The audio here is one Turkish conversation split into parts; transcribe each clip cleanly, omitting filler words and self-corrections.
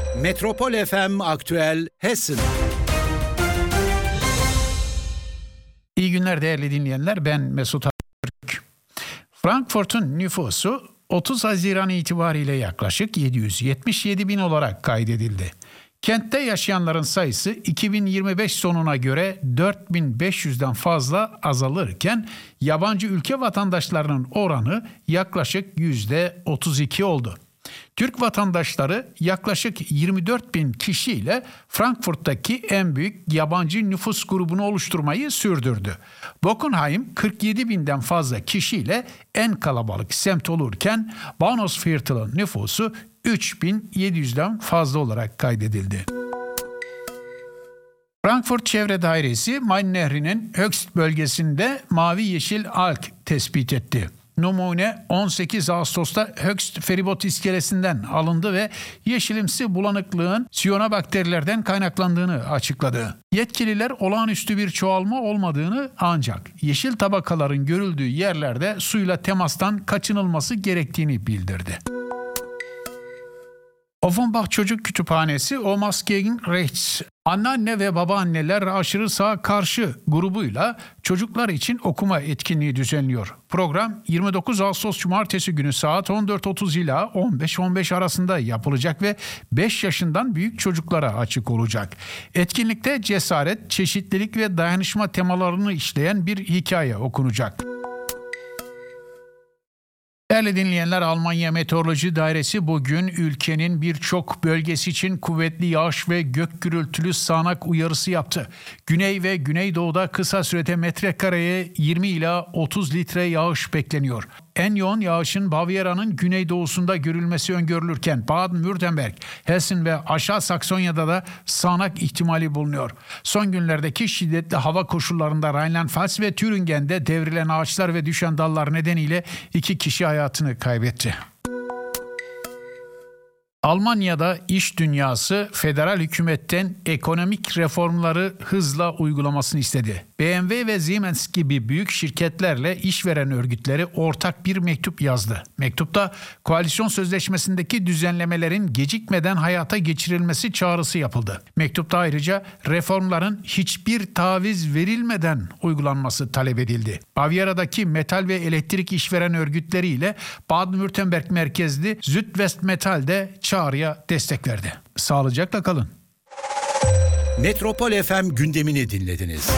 Metropol FM Aktüel Hessen. İyi günler değerli dinleyenler, ben Mesut Türk. Frankfurt'un nüfusu 30 Haziran itibariyle yaklaşık 777 bin olarak kaydedildi. Kentte yaşayanların sayısı 2025 sonuna göre 4500'den fazla azalırken yabancı ülke vatandaşlarının oranı yaklaşık %32 oldu. Türk vatandaşları yaklaşık 24 bin kişiyle Frankfurt'taki en büyük yabancı nüfus grubunu oluşturmayı sürdürdü. Bockenheim 47 binden fazla kişiyle en kalabalık semt olurken Bahnhofsviertel'in nüfusu 3700'den fazla olarak kaydedildi. Frankfurt Çevre Dairesi Main Nehri'nin Höchst bölgesinde mavi yeşil alg tespit etti. Numune 18 Ağustos'ta Höchst feribot iskelesinden alındı ve yeşilimsi bulanıklığın siyonobakterilerden kaynaklandığını açıkladı. Yetkililer olağanüstü bir çoğalma olmadığını ancak yeşil tabakaların görüldüğü yerlerde suyla temastan kaçınılması gerektiğini bildirdi. Offenbach Çocuk Kütüphanesi Omas gegen Rechts, anneanne ve babaanneler aşırı sağa karşı grubuyla çocuklar için okuma etkinliği düzenliyor. Program 29 Ağustos Cumartesi günü saat 14.30 ila 15.15 arasında yapılacak ve 5 yaşından büyük çocuklara açık olacak. Etkinlikte cesaret, çeşitlilik ve dayanışma temalarını işleyen bir hikaye okunacak. Değerli dinleyenler, Almanya Meteoroloji Dairesi bugün ülkenin birçok bölgesi için kuvvetli yağış ve gök gürültülü sağanak uyarısı yaptı. Güney ve güneydoğuda kısa sürede metrekareye 20 ila 30 litre yağış bekleniyor. En yoğun yağışın Bavyera'nın güneydoğusunda görülmesi öngörülürken Baden-Württemberg, Hessen ve Aşağı Saksonya'da da sağanak ihtimali bulunuyor. Son günlerdeki şiddetli hava koşullarında Rheinland-Pfalz ve Thüringen'de devrilen ağaçlar ve düşen dallar nedeniyle 2 kişi hayatını kaybetti. Almanya'da iş dünyası federal hükümetten ekonomik reformları hızla uygulamasını istedi. BMW ve Siemens gibi büyük şirketlerle işveren örgütleri ortak bir mektup yazdı. Mektupta koalisyon sözleşmesindeki düzenlemelerin gecikmeden hayata geçirilmesi çağrısı yapıldı. Mektupta ayrıca reformların hiçbir taviz verilmeden uygulanması talep edildi. Bavyera'daki metal ve elektrik işveren örgütleriyle Baden-Württemberg merkezli Südwestmetall de çağrıya destek verdi. Sağlıcakla kalın. Metropol FM gündemini dinlediniz.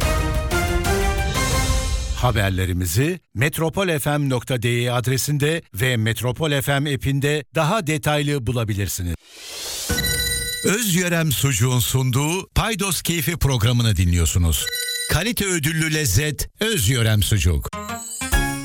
Haberlerimizi metropolfm.de adresinde ve Metropol FM app'inde daha detaylı bulabilirsiniz. Özyörem Sucuğun sunduğu Paydos Keyfi programını dinliyorsunuz. Kalite ödüllü lezzet Özyörem Sucuk.